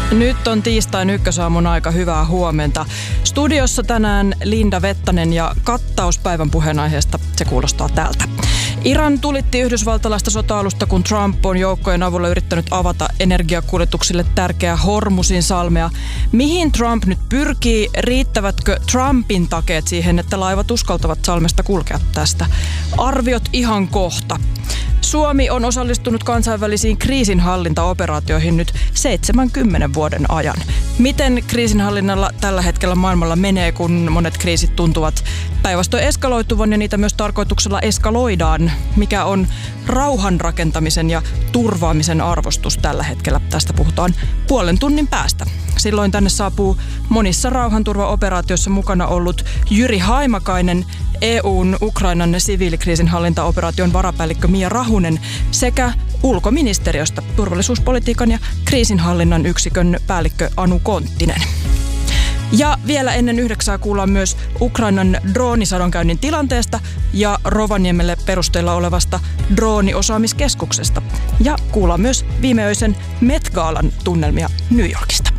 Nyt on tiistain ykkösaamun aika, hyvää huomenta. Studiossa tänään Linda Vettanen ja kattaus päivän puheenaiheesta, se kuulostaa tältä. Iran tulitti yhdysvaltalaista sota-alusta, kun Trump on joukkojen avulla yrittänyt avata energiakuljetuksille tärkeää Hormuzin salmea. Mihin Trump nyt pyrkii? Riittävätkö Trumpin takeet siihen, että laivat uskaltavat salmesta kulkea tästä? Arviot ihan kohta. Suomi on osallistunut kansainvälisiin kriisinhallintaoperaatioihin nyt 70 vuoden ajan. Miten kriisinhallinnalla tällä hetkellä maailmalla menee, kun monet kriisit tuntuvat päinvastoin eskaloituvan ja niitä myös tarkoituksella eskaloidaan? Mikä on rauhan rakentamisen ja turvaamisen arvostus tällä hetkellä? Tästä puhutaan puolen tunnin päästä. Silloin tänne saapuu monissa rauhanturvaoperaatioissa mukana ollut Jyri Haimakainen, EU:n Ukrainan siviilikriisinhallintaoperaation varapäällikkö Mia Rahunen sekä ulkoministeriöstä turvallisuuspolitiikan ja kriisinhallinnan yksikön päällikkö Anu Konttinen. Ja vielä ennen 9 kuullaan myös Ukrainan droonisadonkäynnin tilanteesta ja Rovaniemelle perusteilla olevasta drooniosaamiskeskuksesta. Ja kuullaan myös viimeöisen Met Galan tunnelmia New Yorkista.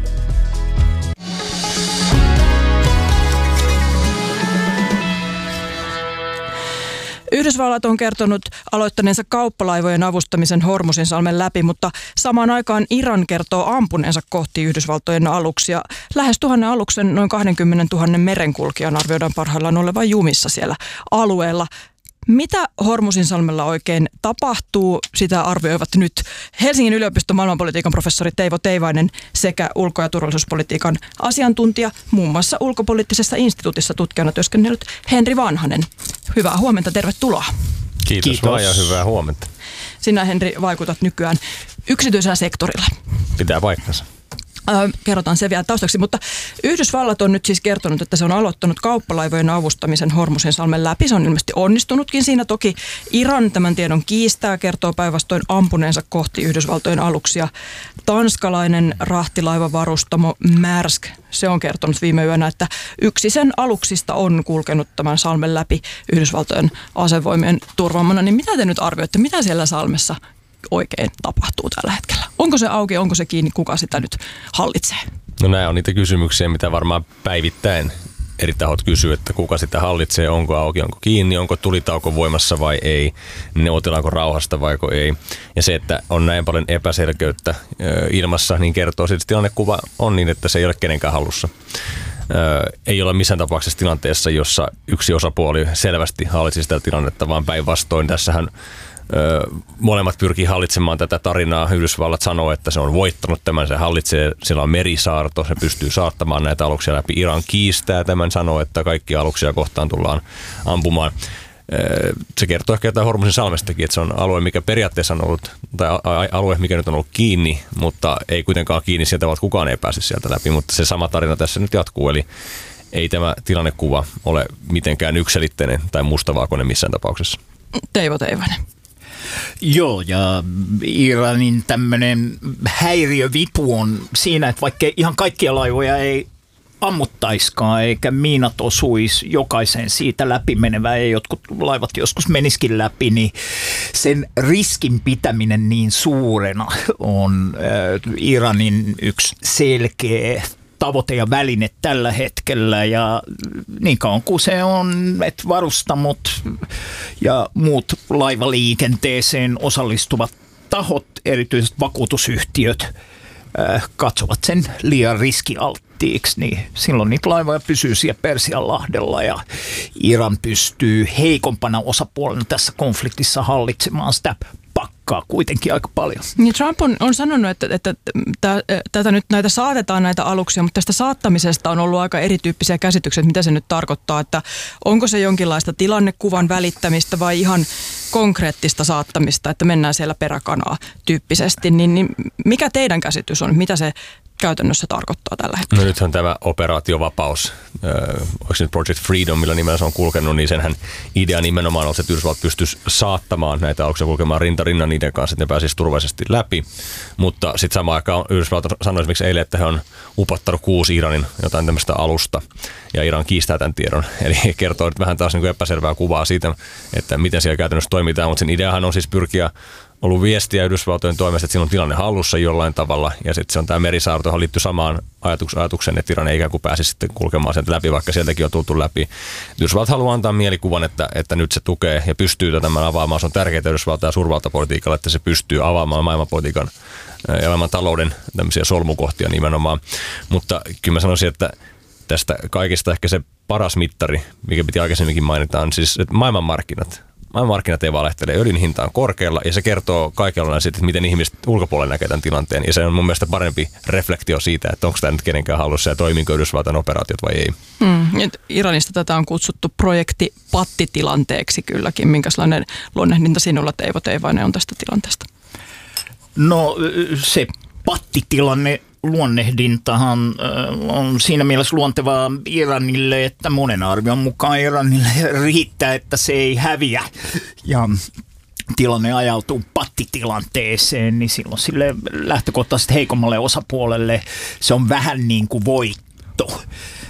Yhdysvallat on kertonut aloittaneensa kauppalaivojen avustamisen Hormuzin salmen läpi, mutta samaan aikaan Iran kertoo ampuneensa kohti Yhdysvaltojen aluksia. Lähes 1000 aluksen noin 20 000 merenkulkijan arvioidaan parhaillaan olevan jumissa siellä alueella. Mitä Hormuzin salmella oikein tapahtuu, sitä arvioivat nyt Helsingin yliopiston maailmanpolitiikan professori Teivo Teivainen sekä ulko- ja turvallisuuspolitiikan asiantuntija, muun muassa ulkopoliittisessa instituutissa tutkijana työskennellyt Henri Vanhanen. Hyvää huomenta, tervetuloa. Kiitos. Vaan ja hyvää huomenta. Sinä, Henri, vaikutat nykyään yksityisellä sektorilla. Pitää paikkansa. Kerrotaan se vielä taustaksi, mutta Yhdysvallat on nyt siis kertonut, että se on aloittanut kauppalaivojen avustamisen Hormuzin salmen läpi. Se on ilmeisesti onnistunutkin siinä. Toki Iran tämän tiedon kiistää, kertoo päinvastoin ampuneensa kohti Yhdysvaltojen aluksia. Tanskalainen rahtilaivavarustamo Maersk, se on kertonut viime yönä, että yksi sen aluksista on kulkenut tämän salmen läpi Yhdysvaltojen asevoimien turvaamana. Niin mitä te nyt arvioitte, mitä siellä salmessa oikein tapahtuu tällä hetkellä? Onko se auki, onko se kiinni, kuka sitä nyt hallitsee? No nämä on niitä kysymyksiä, mitä varmaan päivittäin eri tahot kysyy, että kuka sitä hallitsee, onko auki, onko kiinni, onko tulitauko voimassa vai ei, neuvotellaanko rauhasta vaiko ei. Ja se, että on näin paljon epäselkeyttä ilmassa, niin kertoo siitä, että tilannekuva on niin, että se ei ole kenenkään hallussa. Ei ole missään tapauksessa tilanteessa, jossa yksi osapuoli selvästi hallitsi sitä tilannetta, vaan päinvastoin tässähän molemmat pyrkii hallitsemaan tätä tarinaa. Yhdysvallat sanoo, että se on voittanut tämän, se hallitsee, sillä on merisaarto, se pystyy saattamaan näitä aluksia läpi. Iran kiistää tämän, sanoo, että kaikki aluksia kohtaan tullaan ampumaan. Se kertoo ehkä jotain Hormuzin salmestakin, että se on alue, mikä periaatteessa on ollut, tai alue, mikä nyt on ollut kiinni, mutta ei kuitenkaan kiinni sieltä, vaan kukaan ei pääse sieltä läpi. Mutta se sama tarina tässä nyt jatkuu, eli ei tämä tilannekuva ole mitenkään yksiselitteinen tai mustavalkoinen missään tapauksessa. Teivo Teivainen. Joo, ja Iranin tämmöinen häiriövipu on siinä, että vaikka ihan kaikkia laivoja ei ammuttaiskaan eikä miinat osuisi jokaisen siitä läpi menevää, ja jotkut laivat joskus menisikin läpi, niin sen riskin pitäminen niin suurena on Iranin yksi selkeä tavoite ja väline tällä hetkellä, ja niin kauan kuin se on, että varustamot ja muut laivaliikenteeseen osallistuvat tahot, erityisesti vakuutusyhtiöt, katsovat sen liian riskialttiiksi, niin silloin niitä laivoja pysyy siellä Persianlahdella, ja Iran pystyy heikompana osapuolena tässä konfliktissa hallitsemaan sitä pakkaa kuitenkin aika paljon. Niin Trump on sanonut, että tätä nyt näitä saatetaan näitä aluksia, mutta tästä saattamisesta on ollut aika erityyppisiä käsityksiä, että mitä se nyt tarkoittaa, että onko se jonkinlaista tilannekuvan välittämistä vai ihan konkreettista saattamista, että mennään siellä peräkanaa tyyppisesti, niin mikä teidän käsitys on, mitä se käytännössä tarkoittaa tällä hetkellä? No nythän tämä operaatiovapaus, onko se nyt Project Freedom, millä nimellä se on kulkenut, niin senhän idea nimenomaan on, että Yhdysvallat pystyisi saattamaan näitä aluksia kulkemaan rintarinnan niiden kanssa, että ne pääsisi turvallisesti läpi. Mutta sitten samaan aikaan Yhdysvallat sanoi esimerkiksi eilen, että he on upottanut 6 Iranin jotain tämmöistä alusta, ja Iran kiistää tämän tiedon. Eli kertoo nyt vähän taas niin kuin epäselvää kuvaa siitä, että miten siellä käytännössä toimitaan, mutta sen ideahan on siis pyrkiä ollut viestiä Yhdysvaltojen toimesta, että siinä on tilanne hallussa jollain tavalla, ja sitten se on tämä merisaarto, johon liittyy samaan ajatukseen, että Iran ei ikään kuin pääse sitten kulkemaan sieltä läpi, vaikka sieltäkin on tultu läpi. Yhdysvallat haluaa antaa mielikuvan, että nyt se tukee ja pystyy tämän avaamaan. Se on tärkeää Yhdysvaltain ja suurvaltapolitiikalla, että se pystyy avaamaan maailmanpolitiikan ja maailman talouden tämmöisiä solmukohtia nimenomaan. Mutta kyllä mä sanoisin, että tästä kaikista ehkä se paras mittari, mikä piti aikaisemminkin mainita, on siis että maailmanmarkkinat ei valehtele. Öljyn hinta on korkealla ja se kertoo kaikenlainen siitä, että miten ihmiset ulkopuolella näkee tämän tilanteen. Ja se on mun mielestä parempi reflektio siitä, että onko tämä nyt kenenkään hallussa ja toimiiko Yhdysvaltain operaatiot vai ei. Iranista tätä on kutsuttu projekti pattitilanteeksi kylläkin. Minkälainen luonnehdinta sinulla Teivo Teivainen on tästä tilanteesta? No se pattitilanne luonnehdintahan on siinä mielessä luontevaa Iranille, että monen arvion mukaan Iranille riittää, että se ei häviä ja tilanne ajautuu pattitilanteeseen, niin silloin sille lähtökohtaisesti heikommalle osapuolelle se on vähän niin kuin voitto.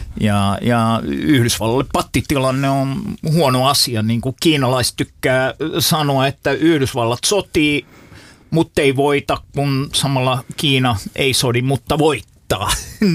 Ja Yhdysvallalle pattitilanne on huono asia, niin kuin kiinalaiset tykkää sanoa, että Yhdysvallat sotii, mutta ei voita, kun samalla Kiina ei sodi, mutta voittaa.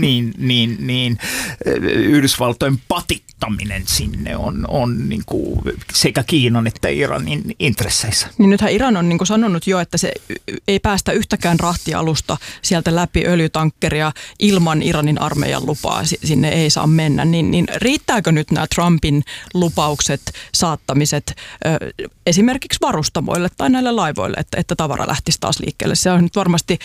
niin Yhdysvaltojen patittaminen sinne on niin kuin sekä Kiinan että Iranin intresseissä. Niin nythän Iran on niin kuin sanonut jo, että se ei päästä yhtäkään rahtialusta sieltä läpi öljytankkeria ilman Iranin armeijan lupaa. Sinne ei saa mennä. Niin riittääkö nyt nämä Trumpin lupaukset, saattamiset esimerkiksi varustamoille tai näille laivoille, että tavara lähtisi taas liikkeelle? Se on nyt varmasti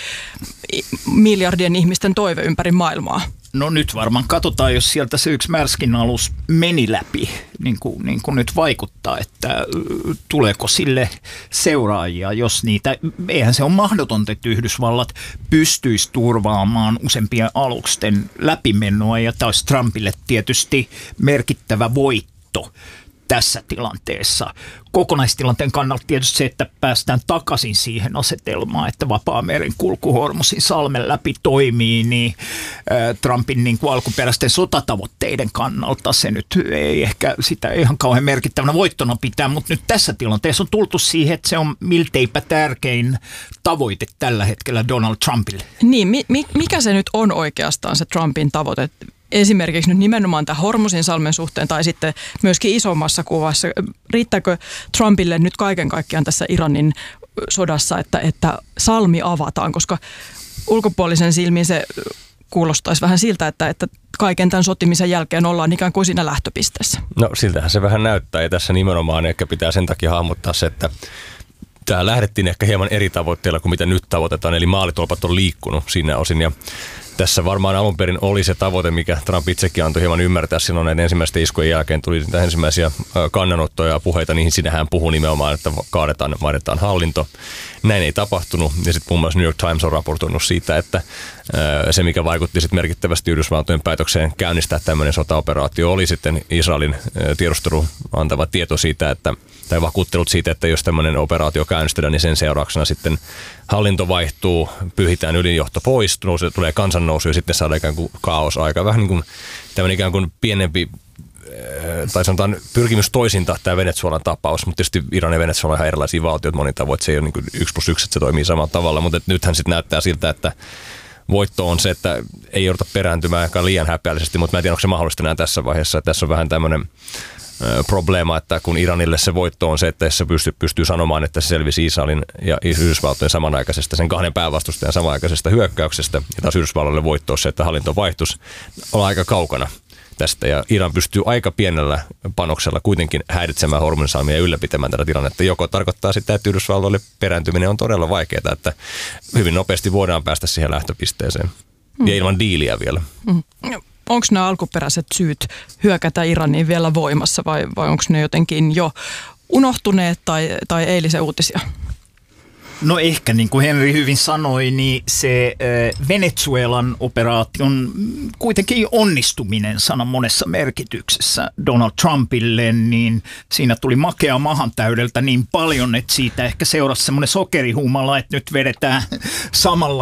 miljardien ihmisten toive ympäri maailmaa. No nyt varmaan katsotaan, jos sieltä se yksi Märskin alus meni läpi, niin kuin nyt vaikuttaa, että tuleeko sille seuraajia, jos niitä, eihän se ole mahdotonta, että Yhdysvallat pystyisi turvaamaan useampien alusten läpimenoa, ja taas Trumpille tietysti merkittävä voitto tässä tilanteessa. Kokonaistilanteen kannalta tietysti se, että päästään takaisin siihen asetelmaan, että vapaa-meren kulku Hormuzin salmen läpi toimii, niin Trumpin niin kuin alkuperäisten sotatavoitteiden kannalta se nyt ei ehkä sitä ihan kauhean merkittävänä voittona pitää, mutta nyt tässä tilanteessa on tultu siihen, että se on milteipä tärkein tavoite tällä hetkellä Donald Trumpille. Niin, mikä se nyt on oikeastaan se Trumpin tavoite? Esimerkiksi nyt nimenomaan tämän Hormuzin salmen suhteen tai sitten myöskin isommassa kuvassa. Riittääkö Trumpille nyt kaiken kaikkiaan tässä Iranin sodassa, että salmi avataan, koska ulkopuolisen silmin se kuulostaisi vähän siltä, että kaiken tämän sotimisen jälkeen ollaan ikään kuin siinä lähtöpisteessä. No siltähän se vähän näyttää ja tässä nimenomaan ehkä pitää sen takia hahmottaa se, että tämä lähdettiin ehkä hieman eri tavoitteilla kuin mitä nyt tavoitetaan, eli maalitolpat on liikkunut siinä osin ja tässä varmaan alun perin oli se tavoite, mikä Trump itsekin antoi hieman ymmärtää silloin näiden ensimmäisten iskujen jälkeen. Tuli niitä ensimmäisiä kannanottoja ja puheita, niihin sinähän puhui nimenomaan, että vaihdetaan hallinto. Näin ei tapahtunut ja sitten muun muassa New York Times on raportoinut siitä, että se mikä vaikutti sitten merkittävästi Yhdysvaltojen päätökseen käynnistää tämmöinen sotaoperaatio oli sitten Israelin tiedustelu antava tieto siitä, tai vakuuttelut siitä, että jos tämmöinen operaatio käynnistetään, niin sen seurauksena sitten hallinto vaihtuu, pyhitään ylinjohto pois, tulee kansannousu ja sitten saadaan ikään kuin kaos aika. Vähän niin kuin tämmöinen ikään kuin pienempi, tai sanotaan pyrkimys toisinta tämä Venezuelan tapaus, mutta tietysti Iran ja Venezuela on ihan erilaisia valtioita monin tavoin, että se ei ole niin kuin 1+1, että se toimii samalla tavalla, mutta nythän sitten näyttää siltä, että voitto on se, että ei jouduta perääntymään aika liian häpeällisesti, mutta mä en tiedä, onko se mahdollista enää tässä vaiheessa. Tässä on vähän tämmöinen probleema, että kun Iranille se voitto on se, että se pystyy sanomaan, että se selvisi Israelin ja Yhdysvaltojen samanaikaisesta, sen kahden päävastustajan samanaikaisesta hyökkäyksestä, ja taas Yhdysvalloille voitto on se, että hallinto vaihtuisi, ollaan aika kaukana tästä, ja Iran pystyy aika pienellä panoksella kuitenkin häiritsemään Hormuzin salmia ja ylläpitämään tätä tilannetta, joko tarkoittaa sitä, että Yhdysvalloille perääntyminen on todella vaikeaa, että hyvin nopeasti voidaan päästä siihen lähtöpisteeseen, ja ilman diiliä vielä. Onko nämä alkuperäiset syyt hyökätä Iraniin vielä voimassa vai onko ne jotenkin jo unohtuneet tai eilisen uutisia? No ehkä niin kuin Henri hyvin sanoi, niin se Venezuelan operaation kuitenkin onnistuminen sana monessa merkityksessä Donald Trumpille, niin siinä tuli makea mahan täydeltä niin paljon, että siitä ehkä seurasi semmoinen sokerihumala, että nyt vedetään samalla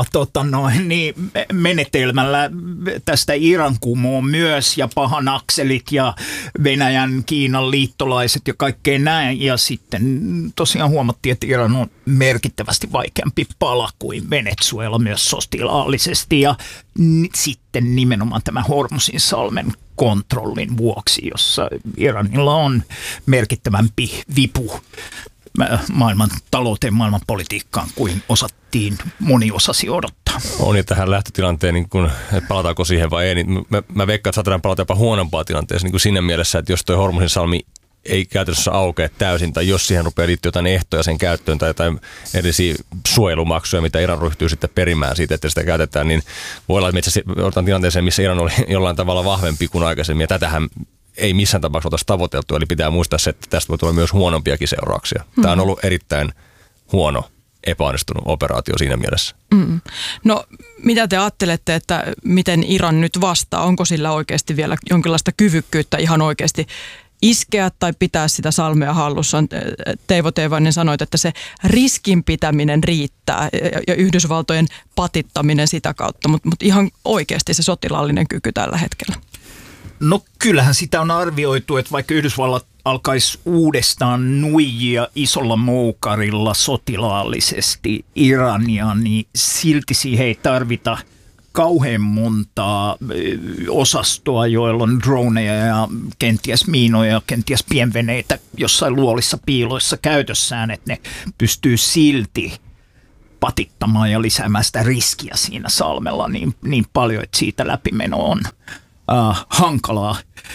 menetelmällä tästä Iran kumoon myös ja pahan akselit ja Venäjän, Kiinan liittolaiset ja kaikkea näin. Ja sitten tosiaan huomattiin, että Iran on merkittävästi vaikeampi pala kuin Venezuela myös sotilaallisesti ja sitten nimenomaan tämä Hormuzinsalmen kontrollin vuoksi, jossa Iranilla on merkittävämpi vipu maailman talouteen, maailman politiikkaan kuin osattiin moni osasi odottaa. On ja tähän lähtötilanteen, niin kun, että palataanko siihen vai ei, niin mä veikkaan, että saatetaan palata jopa huonompaa tilanteeseen niin kuin siinä mielessä, että jos toi Hormuzinsalmi ei käytännössä aukea täysin, tai jos siihen rupeaa liittyä jotain ehtoja sen käyttöön tai jotain erillisiä suojelumaksuja, mitä Iran ryhtyy sitten perimään siitä, että sitä käytetään, niin voi olla, että me itse asiassa tilanteeseen, missä Iran oli jollain tavalla vahvempi kuin aikaisemmin, ja tätähän ei missään tapauksessa oltaisi tavoiteltu, eli pitää muistaa se, että tästä voi tulla myös huonompiakin seurauksia. Tämä on ollut erittäin huono, epäonnistunut operaatio siinä mielessä. No, mitä te ajattelette, että miten Iran nyt vastaa? Onko sillä oikeasti vielä jonkinlaista kyvykkyyttä ihan oikeasti iskeä tai pitää sitä salmea hallussaan? Teivo Teivainen sanoit, että se riskin pitäminen riittää ja Yhdysvaltojen patittaminen sitä kautta, mutta ihan oikeasti se sotilaallinen kyky tällä hetkellä. No kyllähän sitä on arvioitu, että vaikka Yhdysvallat alkaisi uudestaan nuijia isolla moukarilla sotilaallisesti Irania, niin silti siihen ei tarvita kauhean montaa osastoa, joilla on droneja ja kenties miinoja ja kenties pienveneitä jossain luolissa piiloissa käytössään, että ne pystyy silti patittamaan ja lisäämään sitä riskiä siinä salmella niin paljon, että siitä läpimeno on hankalaa.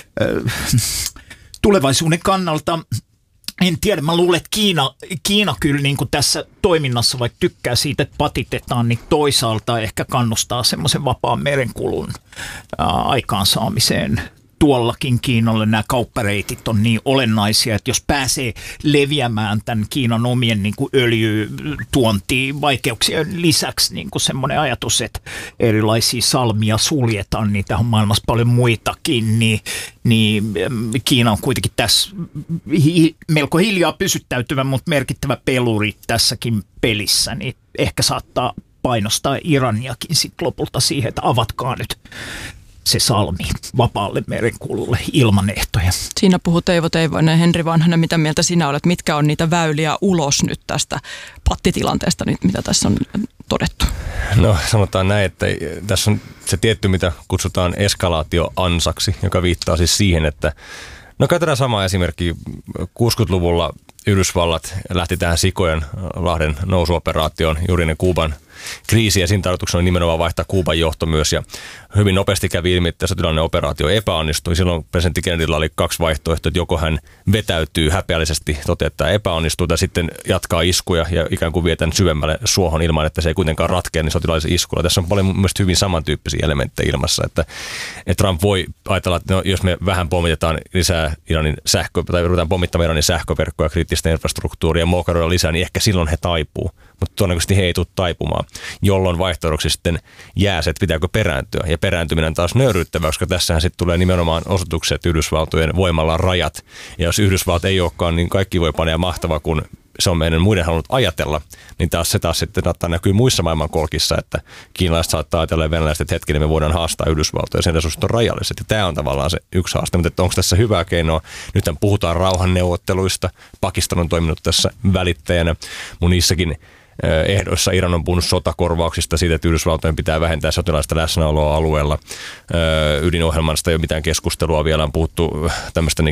Tulevaisuuden kannalta en tiedä, mä luulen, että Kiina kyllä niin kuin tässä toiminnassa, vaikka tykkää siitä, että patitetaan, niin toisaalta ehkä kannustaa semmoisen vapaan merenkulun aikaansaamiseen. Tuollakin Kiinalle nämä kauppareitit on niin olennaisia, että jos pääsee leviämään tämän Kiinan omien niin kuin öljytuontiin vaikeuksien lisäksi niin kuin semmoinen ajatus, että erilaisia salmia suljetaan, niitä on maailmassa paljon muitakin, niin Kiina on kuitenkin tässä melko hiljaa pysyttäytyvä, mutta merkittävä peluri tässäkin pelissä, niin ehkä saattaa painostaa Iraniakin sitten lopulta siihen, että avatkaa nyt se salmi vapaalle merenkululle ilman ehtoja. Siinä puhuu Teivo Teivainen. Henri Vanhanen, mitä mieltä sinä olet? Mitkä on niitä väyliä ulos nyt tästä pattitilanteesta, mitä tässä on todettu? No sanotaan näin, että tässä on se tietty, mitä kutsutaan eskalaatioansaksi, joka viittaa siis siihen, että no käytetään sama esimerkki. 60-luvulla Yhdysvallat lähti tähän Sikojenlahden nousuoperaatioon juuri ennen Kuuban kriisi, ja siinä tarkoituksena oli nimenomaan vaihtaa Kuuban johto myös, ja hyvin nopeasti kävi ilmi, että sotilaallinen operaatio epäonnistui. Silloin presidentti Kennedyllä oli kaksi vaihtoehtoa, että joko hän vetäytyy häpeällisesti, toteaa, että epäonnistuu, tai sitten jatkaa iskuja ja ikään kuin vie tämän syvemmälle suohon ilman, että se ei kuitenkaan ratkea, niin sotilaallisen iskulla. Tässä on paljon mielestäni hyvin samantyyppisiä elementtejä ilmassa, että Trump voi ajatella, että no, jos me vähän pommitetaan lisää Iranin tai ruvetaan pommittamaan Iranin sähköverkkoja, kriittistä infrastruktuuria, moukaroida lisää, niin ehkä silloin he taipuu. Mutta todennäköisesti he ei tule taipumaan, jolloin vaihtoehdoksi sitten jää se, että pitääkö perääntyä. Ja perääntyminen taas nöyryyttävää, koska tässähän sitten tulee nimenomaan osoitukset Yhdysvaltojen voimalla rajat. Ja jos Yhdysvallat ei olekaan, niin kaikki voi panea mahtava, kun se on meidän muiden halunnut ajatella, niin se taas sitten saattaa näkyy muissa maailmankolkissa, että kiinalaiset saattaa ajatella ja venäläiset, että hetkinen me voidaan haastaa Yhdysvaltoja ja sen resurssit on rajalliset. Ja tämä on tavallaan se yksi haaste, mutta onko tässä hyvää keinoa? Nythän puhutaan rauhanneuvotteluista. Pakistan on toiminut tässä välittäjänä. Mun niissäkin ehdoissa Iran on puhunut sotakorvauksista siitä, että Yhdysvaltojen pitää vähentää sotilaista läsnäoloa alueella. Ydinohjelmasta ei ole mitään keskustelua vielä, on puhuttu tämmöisten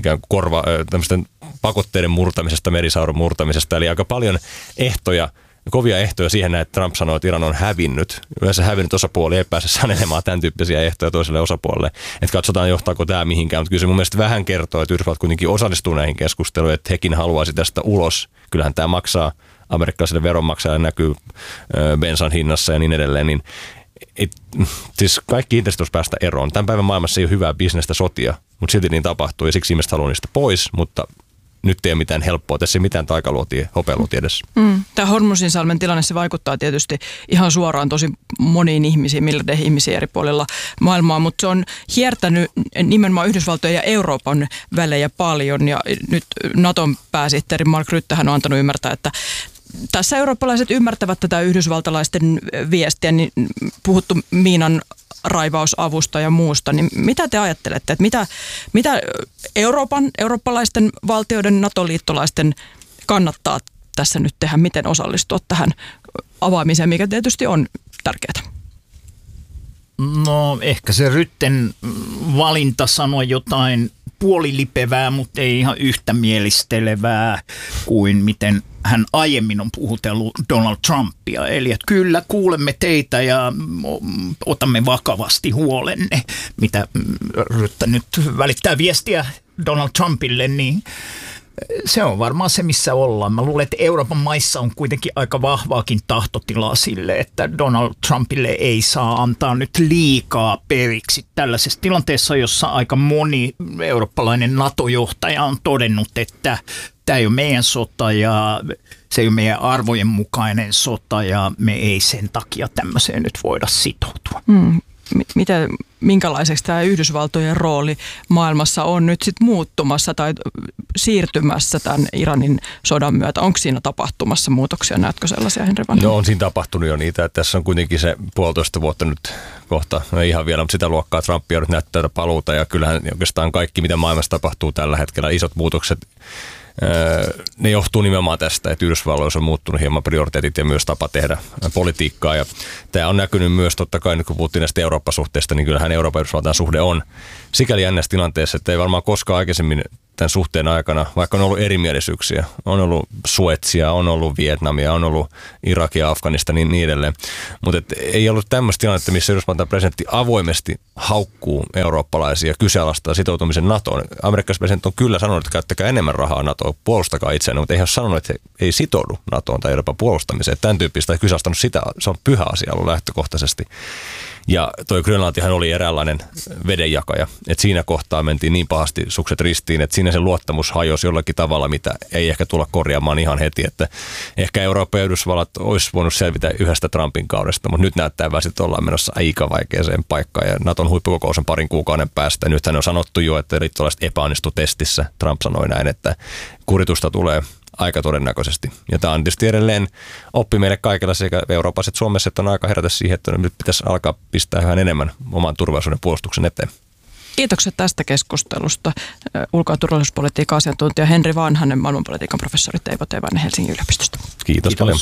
pakotteiden murtamisesta, merisauron murtamisesta, eli aika paljon kovia ehtoja siihen, että Trump sanoo, että Iran on hävinnyt. Yleensä hävinnyt osapuoli ei pääse sanelemaan tämän tyyppisiä ehtoja toiselle osapuolelle. Että katsotaan, johtaako tämä mihinkään, mutta kyllä se mun mielestä vähän kertoo, että Yhdysvallat kuitenkin osallistuu näihin keskusteluihin, että hekin haluaisi tästä ulos. Kyllähän tämä maksaa amerikkalaisille veronmaksajalle, näkyy bensan hinnassa ja niin edelleen, niin siis kaikki intressit päästä eroon. Tämän päivän maailmassa ei ole hyvää bisnestä sotia, mutta silti niin tapahtuu ja siksi ihmiset haluaa niistä pois, mutta nyt ei ole mitään helppoa. Tässä ei mitään hopealuotia edessä. Tämä Hormuzinsalmen tilanne, se vaikuttaa tietysti ihan suoraan tosi moniin ihmisiin, miljardeihin ihmisiä eri puolilla maailmaa, mutta se on hiertänyt nimenomaan Yhdysvaltojen ja Euroopan välejä paljon, ja nyt Naton pääsihteeri Mark Ruttehän on antanut ymmärtää, että tässä eurooppalaiset ymmärtävät tätä yhdysvaltalaisten viestiä, niin puhuttu miinan raivausavusta ja muusta, niin mitä te ajattelette, että mitä eurooppalaisten valtioiden NATO-liittolaisten kannattaa tässä nyt tehdä, miten osallistua tähän avaamiseen, mikä tietysti on tärkeää? No ehkä se Rytten valinta sanoi jotain puolilipevää, mutta ei ihan yhtä mielistelevää kuin miten hän aiemmin on puhutellut Donald Trumpia. Eli että kyllä kuulemme teitä ja otamme vakavasti huolenne, mitä Ryttä nyt välittää viestiä Donald Trumpille, niin se on varmaan se, missä ollaan. Mä luulen, että Euroopan maissa on kuitenkin aika vahvaakin tahtotilaa sille, että Donald Trumpille ei saa antaa nyt liikaa periksi tällaisessa tilanteessa, jossa aika moni eurooppalainen NATO-johtaja on todennut, että tämä ei ole meidän sota ja se ei ole meidän arvojen mukainen sota ja me ei sen takia tämmöiseen nyt voida sitoutua. Minkälaiseksi tämä Yhdysvaltojen rooli maailmassa on nyt sitten muuttumassa tai siirtymässä tämän Iranin sodan myötä? Onko siinä tapahtumassa muutoksia? Näetkö sellaisia, Henri Vanhanen? No on siinä tapahtunut jo niitä. Että tässä on kuitenkin se 1,5 vuotta nyt kohta, no ei ihan vielä, mutta sitä luokkaa Trumpia nyt näyttää paluuta ja kyllähän oikeastaan kaikki, mitä maailmassa tapahtuu tällä hetkellä, isot muutokset, ne johtuu nimenomaan tästä, että Yhdysvalloissa on muuttunut hieman prioriteetit ja myös tapa tehdä politiikkaa. Ja tämä on näkynyt myös totta kai, nyt kun puhuttiin näistä Eurooppa-suhteista, niin kyllähän Euroopan Yhdysvaltain suhde on sikäli jännässä tilanteessa, että ei varmaan koskaan aikaisemmin tämän suhteen aikana, vaikka on ollut erimielisyyksiä, on ollut Suetsia, on ollut Vietnamia, on ollut Irakia, Afganistan ja niin edelleen. Mutta ei ollut tämmöistä tilannetta, missä Yhdysvaltain presidentti avoimesti haukkuu eurooppalaisia kyseenalaistaa sitoutumisen NATOon. Amerikkalaisen presidentti on kyllä sanonut, että käyttäkää enemmän rahaa NATOon, puolustakaa itseään, mutta ei ole sanonut, että he ei sitoudu NATOon tai Euroopan puolustamiseen. Tämän tyyppistä ei kyseenalaistanut sitä, se on pyhä asia ollut lähtökohtaisesti. Ja toi Grönlantihan oli eräänlainen vedenjakaja, että siinä kohtaa mentiin niin pahasti sukset ristiin, että siinä se luottamus hajosi jollakin tavalla, mitä ei ehkä tulla korjaamaan ihan heti, että ehkä Eurooppa ja Yhdysvallat olisi voinut selvitä yhdestä Trumpin kaudesta, mutta nyt näyttää vähän, että ollaan menossa aika vaikeaseen paikkaan ja Naton huippukokous on parin kuukauden päästä. Nythän on sanottu jo, että liittolaiset epäonnistu testissä. Trump sanoi näin, että kuritusta tulee aika todennäköisesti. Ja tämä on tietysti edelleen oppi meille kaikilla sekä Euroopassa että Suomessa, että on aika herätä siihen, että nyt pitäisi alkaa pistää ihan enemmän oman turvallisuuden puolustuksen eteen. Kiitokset tästä keskustelusta. Ulko- ja turvallisuuspolitiikan asiantuntija Henri Vanhanen, maailmanpolitiikan professori Teivo Teivainen Helsingin yliopistosta. Kiitos paljon.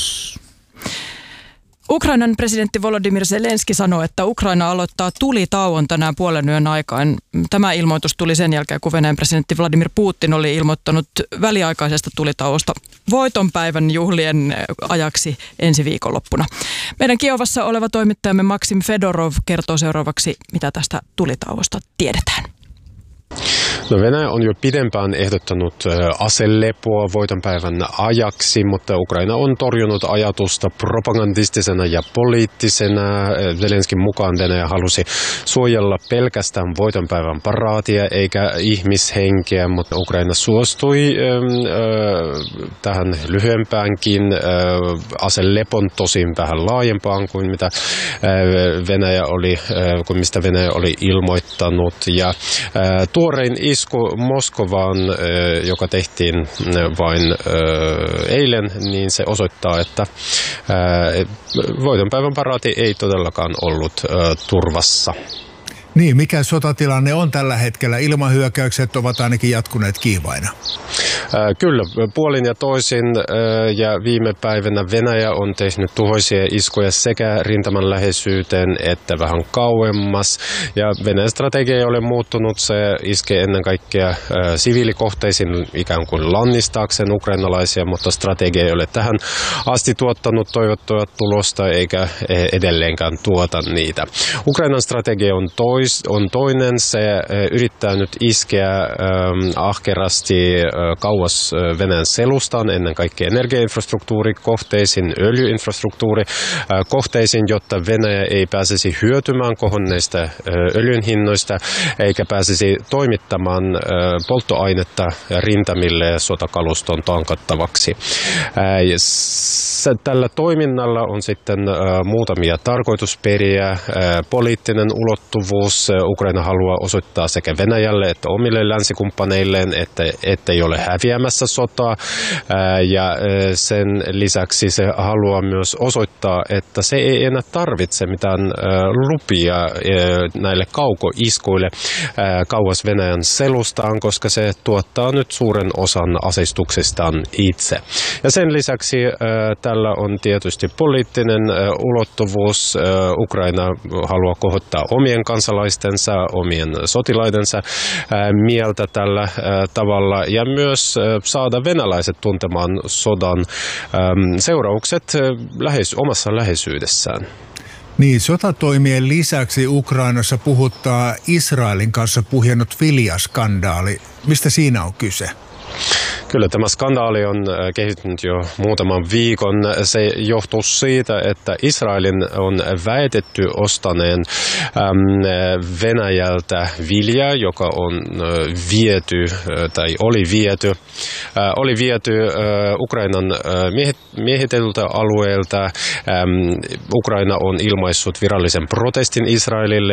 Ukrainan presidentti Volodymyr Zelenski sanoi, että Ukraina aloittaa tulitauon tänään puolen yön aikaan. Tämä ilmoitus tuli sen jälkeen, kun Venäjän presidentti Vladimir Putin oli ilmoittanut väliaikaisesta tulitauosta voitonpäivän juhlien ajaksi ensi viikonloppuna. Meidän Kiovassa oleva toimittajamme Maksim Fedorov kertoo seuraavaksi, mitä tästä tulitauosta tiedetään. No Venäjä on jo pidempään ehdottanut aselepoa voitonpäivän ajaksi, mutta Ukraina on torjunut ajatusta propagandistisena ja poliittisena. Zelenskin mukaan Venäjä halusi suojella pelkästään voitonpäivän paraatia eikä ihmishenkeä, mutta Ukraina suostui tähän lyhyempäänkin aselepon, tosin vähän laajempaan kuin mitä mistä Venäjä oli ilmoittanut. Ja tuorein isku Moskovaan, joka tehtiin vain eilen, niin se osoittaa, että voitonpäivän paraati ei todellakaan ollut turvassa. Niin, mikä sotatilanne on tällä hetkellä? Ilmahyökkäykset ovat ainakin jatkuneet kiivaina. Kyllä, puolin ja toisin ja viime päivänä Venäjä on tehnyt tuhoisia iskuja sekä rintaman läheisyyteen että vähän kauemmas. Ja Venäjän strategia ei ole muuttunut, se iskee ennen kaikkea siviilikohteisiin ikään kuin lannistaakseen ukrainalaisia, mutta strategia ei ole tähän asti tuottanut toivottua tulosta eikä edelleenkään tuota niitä. Ukrainan strategia on toinen, se yrittää nyt iskeä ahkerasti kauas Venäjän selustaan, ennen kaikkea energiainfrastruktuurikohteisiin, öljyinfrastruktuurikohteisiin, jotta Venäjä ei pääsisi hyötymään kohonneista öljyn hinnoista, eikä pääsisi toimittamaan polttoainetta rintamille sotakaluston tankattavaksi. Tällä toiminnalla on sitten muutamia tarkoitusperiä, poliittinen ulottuvuus, ulottavuus. Ukraina haluaa osoittaa sekä Venäjälle että omille länsikumppaneilleen, että ei ole häviämässä sotaa. Ja sen lisäksi se haluaa myös osoittaa, että se ei enää tarvitse mitään lupia näille kaukoiskuille kauas Venäjän selustaan, koska se tuottaa nyt suuren osan aseistuksestaan itse. Ja sen lisäksi tällä on tietysti poliittinen ulottuvuus. Ukraina haluaa kohottaa omien kansalaistensa, omien sotilaidensa mieltä tällä tavalla ja myös saada venäläiset tuntemaan sodan seuraukset omassa läheisyydessään. Niin, sotatoimien lisäksi Ukrainassa puhuttaa Israelin kanssa puhjennut Vilja-skandaali. Mistä siinä on kyse? Kyllä tämä skandaali on kehittynyt jo muutaman viikon. Se johtuu siitä, että Israelin on väitetty ostaneen Venäjältä viljaa, joka on viety tai oli viety Ukrainan miehitelyltä alueelta. Ukraina on ilmaissut virallisen protestin Israelille.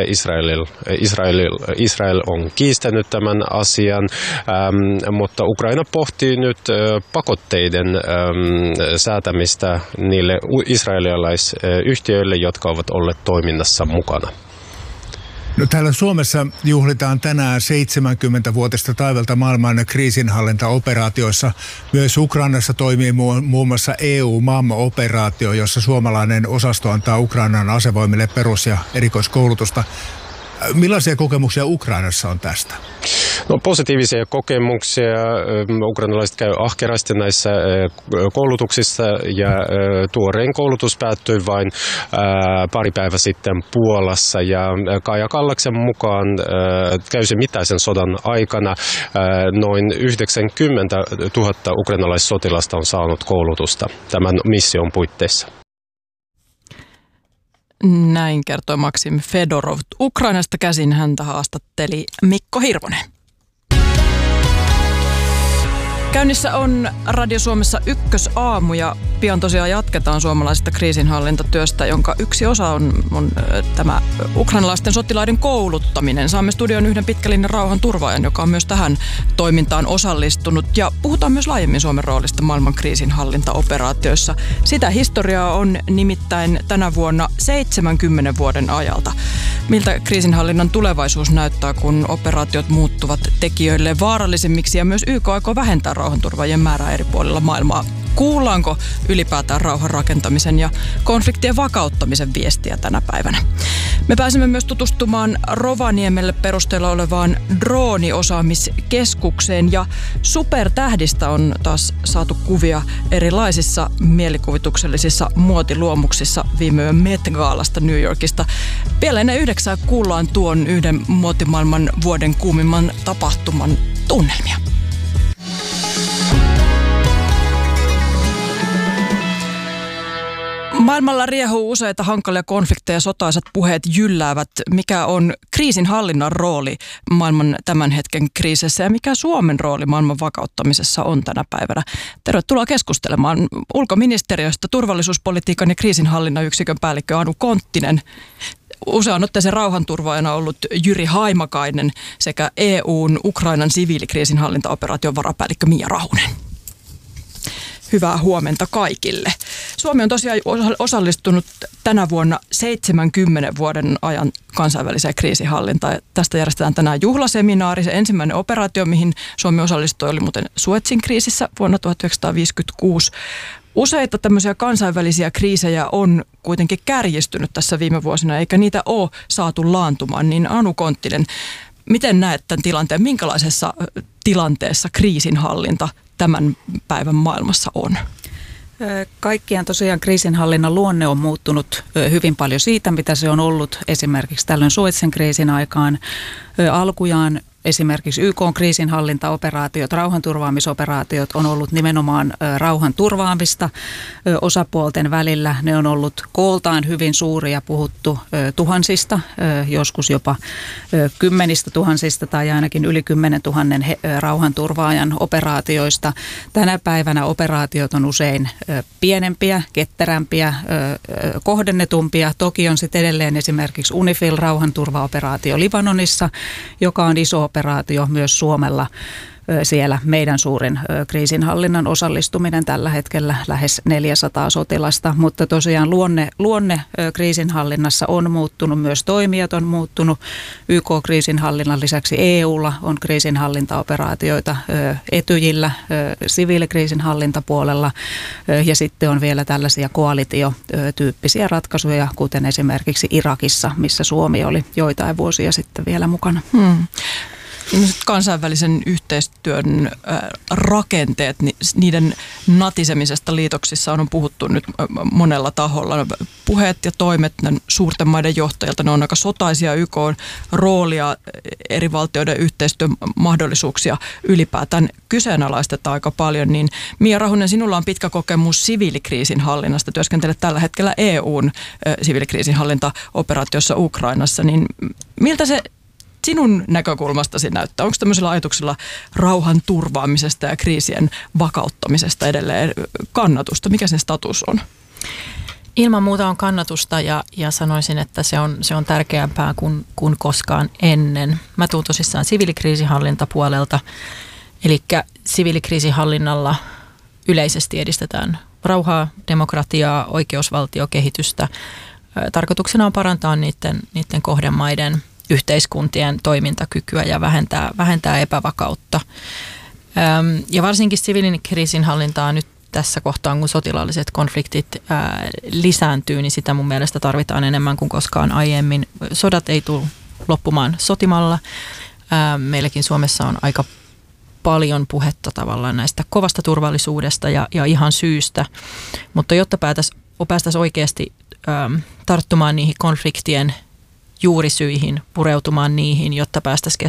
Israel on kiistänyt tämän asian, mutta Ukraina pohtii nyt pakotteiden säätämistä niille israelialaisyhtiöille, jotka ovat olleet toiminnassa mukana. No, täällä Suomessa juhlitaan tänään 70-vuotista taivalta maailman kriisinhallintaoperaatioissa. Myös Ukrainassa toimii muun muassa EU-maama-operaatio, jossa suomalainen osasto antaa Ukrainan asevoimille perus- ja erikoiskoulutusta. Millaisia kokemuksia Ukrainassa on tästä? No, positiivisia kokemuksia. Ukrainalaiset käy ahkerasti näissä koulutuksissa ja tuorein koulutus päättyi vain pari päivää sitten Puolassa. Ja Kaija Kallaksen mukaan täysimittaisen sodan aikana noin 90 000 ukrainalaissotilasta on saanut koulutusta tämän mission puitteissa. Näin kertoi Maksim Fedorov. Ukrainasta käsin häntä haastatteli Mikko Hirvonen. Käynnissä on Radio Suomessa Ykkösaamu ja pian tosiaan jatketaan suomalaisesta kriisinhallintatyöstä, jonka yksi osa on tämä ukrainalaisten sotilaiden kouluttaminen. Saamme studioon yhden pitkälinjan rauhanturvaajan, joka on myös tähän toimintaan osallistunut. Ja puhutaan myös laajemmin Suomen roolista maailman kriisinhallintaoperaatioissa. Sitä historiaa on nimittäin tänä vuonna 70 vuoden ajalta. Miltä kriisinhallinnan tulevaisuus näyttää, kun operaatiot muuttuvat tekijöille vaarallisemmiksi ja myös YK aikoo vähentää rauhanturvaajien määrää eri puolilla maailmaa? Kuullaanko ylipäätään rauhan rakentamisen ja konfliktien vakauttamisen viestiä tänä päivänä? Me pääsemme myös tutustumaan Rovaniemelle perusteella olevaan drooniosaamiskeskukseen ja supertähdistä on taas saatu kuvia erilaisissa mielikuvituksellisissa muotiluomuksissa viime yön Met-gaalasta New Yorkista. Vielä ennen 9 kuullaan tuon yhden muotimaailman vuoden kuumimman tapahtuman tunnelmia. Maailmalla riehuu useita hankalia konflikteja, sotaisat puheet jylläävät. Mikä on kriisinhallinnan rooli maailman tämän hetken kriisissä ja mikä Suomen rooli maailman vakauttamisessa on tänä päivänä? Tervetuloa keskustelemaan ulkoministeriöstä turvallisuuspolitiikan ja kriisinhallinnan yksikön päällikkö Anu Konttinen. Usean otteeseen rauhanturvaajana ollut Jyri Haimakainen sekä EU:n Ukrainan siviilikriisinhallintaoperaation varapäällikkö Mia Rahunen. Hyvää huomenta kaikille. Suomi on tosiaan osallistunut tänä vuonna 70 vuoden ajan kansainväliseen kriisinhallintaan. Tästä järjestetään tänään juhlaseminaari. Se ensimmäinen operaatio, mihin Suomi osallistui, oli muuten Suezin kriisissä vuonna 1956. Useita tämmöisiä kansainvälisiä kriisejä on kuitenkin kärjistynyt tässä viime vuosina, eikä niitä ole saatu laantumaan. Niin Anu Konttinen, miten näet tämän tilanteen? Minkälaisessa tilanteessa kriisinhallinta tämän päivän maailmassa on? Kaikkiaan tosiaan kriisinhallinnan luonne on muuttunut hyvin paljon siitä, mitä se on ollut esimerkiksi tällöin Suezin kriisin aikaan. Alkujaan esimerkiksi YK-kriisinhallintaoperaatiot, rauhanturvaamisoperaatiot on ollut nimenomaan rauhan turvaamista osapuolten välillä. Ne on ollut kooltaan hyvin suuria, puhuttu tuhansista, joskus jopa kymmenistä tuhansista tai ainakin yli 10 000 rauhanturvaajan operaatioista. Tänä päivänä operaatiot on usein pienempiä, ketterämpiä, kohdennetumpia. Toki on sitten edelleen esimerkiksi UNIFIL rauhanturvaoperaatio Libanonissa, joka on iso operaatio myös Suomella. Siellä meidän suurin kriisinhallinnan osallistuminen tällä hetkellä lähes 400 sotilasta, mutta tosiaan luonne kriisinhallinnassa on muuttunut, myös toimijat on muuttunut. YK-kriisinhallinnan lisäksi EUlla on kriisinhallintaoperaatioita, Etyjillä, siviilikriisinhallintapuolella ja sitten on vielä tällaisia koalitio-tyyppisiä ratkaisuja, kuten esimerkiksi Irakissa, missä Suomi oli joitain vuosia sitten vielä mukana. Kansainvälisen yhteistyön rakenteet, niiden natisemisesta liitoksissa on puhuttu nyt monella taholla. Puheet ja toimet suurten maiden johtajilta, ne on aika sotaisia. YK:n roolia, eri valtioiden yhteistyön mahdollisuuksia ylipäätään kyseenalaistetaan aika paljon. Niin Mia Rahunen, sinulla on pitkä kokemus siviilikriisinhallinnasta. Työskentelet tällä hetkellä EUn siviilikriisinhallintaoperaatiossa Ukrainassa. Niin miltä se sinun näkökulmastasi näyttää? Onko tämmöisellä ajatuksella rauhan turvaamisesta ja kriisien vakauttamisesta edelleen kannatusta? Mikä sen status on? Ilman muuta on kannatusta ja sanoisin, että se on tärkeämpää kuin koskaan ennen. Mä tuun tosissaan siviilikriisinhallintapuolelta, eli siviilikriisinhallinnalla yleisesti edistetään rauhaa, demokratiaa, oikeusvaltiokehitystä. Tarkoituksena on parantaa niiden kohdemaiden yhteiskuntien toimintakykyä ja vähentää epävakautta. Ja varsinkin siviilikriisinhallintaa nyt tässä kohtaa, kun sotilaalliset konfliktit lisääntyy, niin sitä mun mielestä tarvitaan enemmän kuin koskaan aiemmin. Sodat ei tule loppumaan sotimalla. Meilläkin Suomessa on aika paljon puhetta tavallaan näistä kovasta turvallisuudesta ja ihan syystä, mutta jotta päästäisiin oikeasti tarttumaan niihin konfliktien juurisyihin, pureutumaan niihin, jotta päästäisiin